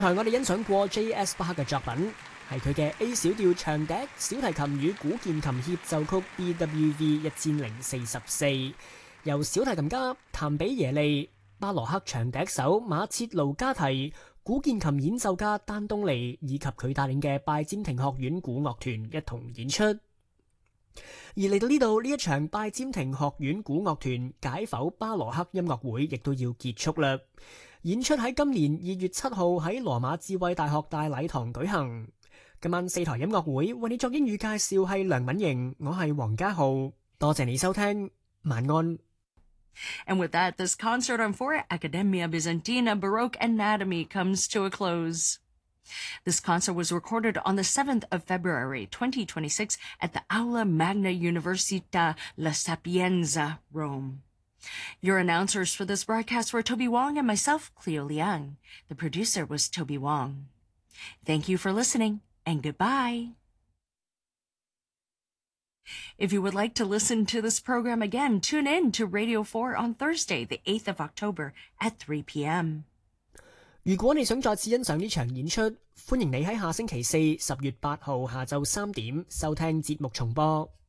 我哋欣賞過 J.S. 巴克嘅作品，係佢嘅 A 小調長笛小提琴與古鍵琴協奏曲 BWV 1044，由小提琴家譚比耶利、巴羅克長笛手馬切盧加提、古鍵琴演奏家丹東尼以及佢帶領嘅拜占庭學院古樂團一同演出。而嚟到呢度，呢一場拜占庭學院古樂團解剖巴羅克音樂會亦都要結束啦。演出喺今年2月7號喺羅馬智慧大學大禮堂舉行。今晚4台音樂會為你作英語介紹係梁敏瑩，我係黃家浩，多謝你收聽，晚安。 And with that, this concert on four Academia Byzantina Baroque Anatomy comes to a close. This concert was recorded on the 7th of February, 2026 at the Aula Magna Università La Sapienza, Rome. Your announcers for this broadcast were Toby Wong and myself, Cleo Liang. The producer was Toby Wong. Thank you for listening, and goodbye. If you would like to listen to this program again, tune in to Radio 4 on Thursday, the 8th of October at 3 p.m. 如果你想再次欣賞呢場演出，歡迎你喺下星期4 10月8號下晝3點收聽節目重播。